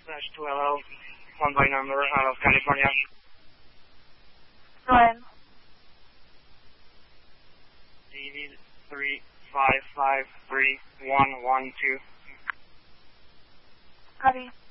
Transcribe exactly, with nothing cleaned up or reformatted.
slash two L L, one by number out of California. Go ahead. David three five five three one one two. Copy.